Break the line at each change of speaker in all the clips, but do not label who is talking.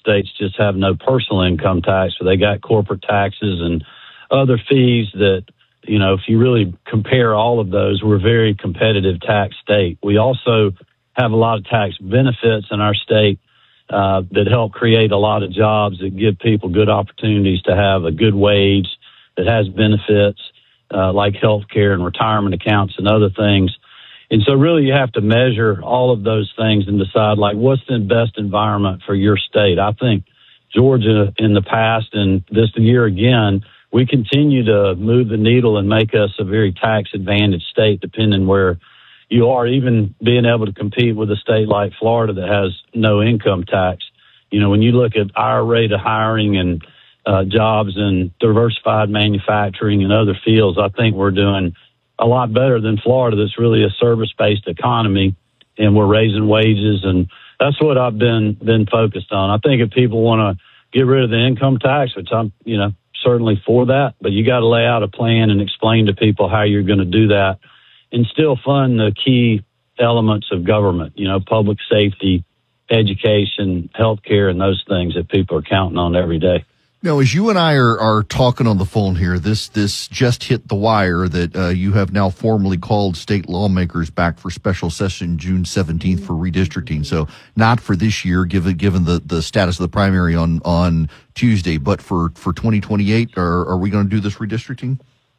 states just have no personal income tax, but they got corporate taxes and other fees that, if you really compare all of those, we're a very competitive tax state. We also have a lot of tax benefits in our state that help create a lot of jobs, that give people good opportunities to have a good wage, that has benefits like health care and retirement accounts and other things. And so really you have to measure all of those things and decide, what's the best environment for your state. I think Georgia in the past and this year again, we continue to move the needle and make us a very tax-advantaged state, depending where you are, even being able to compete with a state like Florida that has no income tax. When you look at our rate of hiring and jobs in diversified manufacturing and other fields, I think we're doing a lot better than Florida. That's really a service-based economy, and we're raising wages, and that's what I've been focused on. I think if people want to get rid of the income tax, which I'm, certainly for that, but you got to lay out a plan and explain to people how you're going to do that and still fund the key elements of government, public safety, education, healthcare, and those things that people are counting on every day.
Now, as you and I are talking on the phone here, this just hit the wire that you have now formally called state lawmakers back for special session June 17th for redistricting. So not for this year, given the status of the primary on Tuesday, but for 2028, are we going to do this redistricting?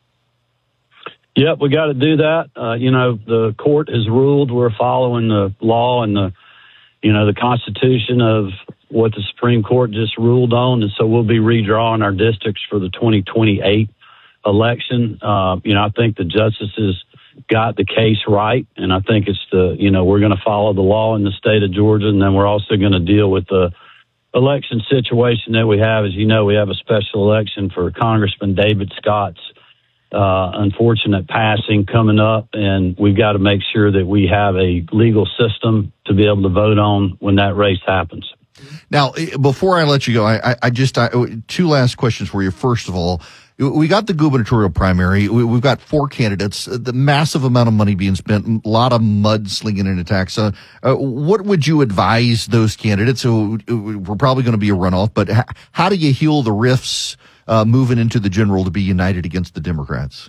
Yep, we got to do that. The court has ruled. We're following the law and the Constitution of what the Supreme Court just ruled on, and so we'll be redrawing our districts for the 2028 election. I think the justices got the case right, and I think it's we're going to follow the law in the state of Georgia, and then we're also going to deal with the election situation that we have. As you know, we have a special election for Congressman David Scott's unfortunate passing coming up, and we've got to make sure that we have a legal system to be able to vote on when that race happens.
Now, before I let you go, I just two last questions for you. First of all, we got the gubernatorial primary. We've got 4 candidates, the massive amount of money being spent, a lot of mudslinging and attacks. What would you advise those candidates? So we're probably going to be a runoff, but how do you heal the rifts moving into the general to be united against the Democrats?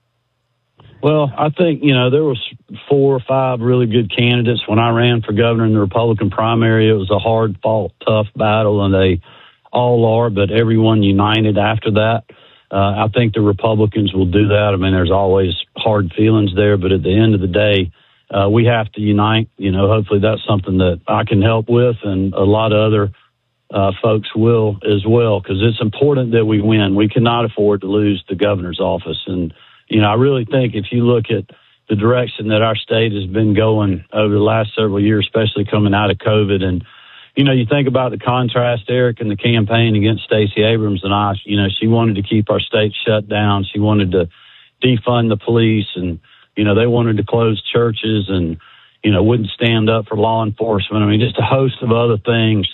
Well, I think, there was 4 or 5 really good candidates. When I ran for governor in the Republican primary, it was a hard-fought, tough battle, and they all are, but everyone united after that. I think the Republicans will do that. I mean, there's always hard feelings there, but at the end of the day, we have to unite. Hopefully that's something that I can help with, and a lot of other folks will as well, because it's important that we win. We cannot afford to lose the governor's office. And, I really think if you look at the direction that our state has been going over the last several years, especially coming out of COVID, and, you think about the contrast, Eric, in the campaign against Stacey Abrams and I, she wanted to keep our state shut down. She wanted to defund the police, and, they wanted to close churches and, wouldn't stand up for law enforcement. I mean, just a host of other things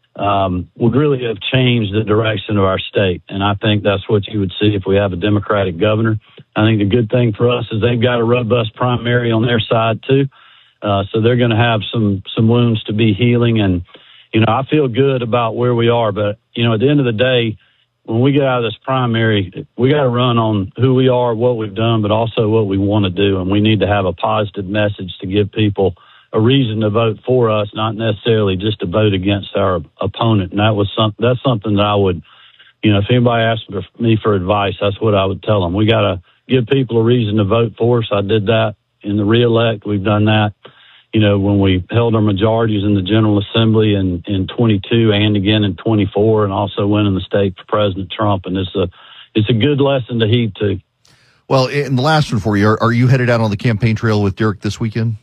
would really have changed the direction of our state. And I think that's what you would see if we have a Democratic governor. I think the good thing for us is they've got a robust primary on their side too. So they're going to have some wounds to be healing. And, I feel good about where we are. But, at the end of the day, when we get out of this primary, we got to run on who we are, what we've done, but also what we want to do. And we need to have a positive message to give people a reason to vote for us, not necessarily just to vote against our opponent. And that's something that I would, if anybody asked me for advice, that's what I would tell them. We got to give people a reason to vote for us. I did that in the reelect. We've done that, when we held our majorities in the General Assembly in 22 and again in 24, and also winning the state for President Trump. And it's a good lesson to heed to.
Well, and the last one for you, are you headed out on the campaign trail with Derek this weekend?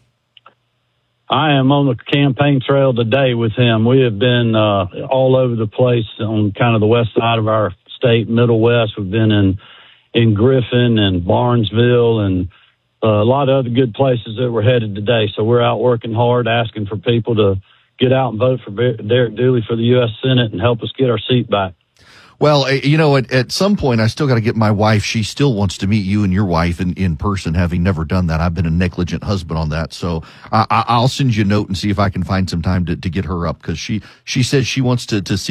I am on the campaign trail today with him. We have been all over the place on kind of the west side of our state, Middle West. We've been in Griffin and Barnesville and a lot of other good places that we're headed today. So we're out working hard, asking for people to get out and vote for Derek Dooley for the U.S. Senate and help us get our seat back.
Well, at some point, I still got to get my wife. She still wants to meet you and your wife in person, having never done that. I've been a negligent husband on that. So I'll send you a note and see if I can find some time to get her up, because she says she wants to see